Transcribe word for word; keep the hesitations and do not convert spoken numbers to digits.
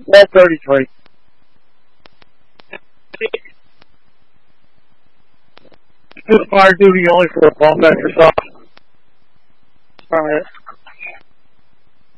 twelve thirty-three. This is fire duty only for a pump exercise. Alright.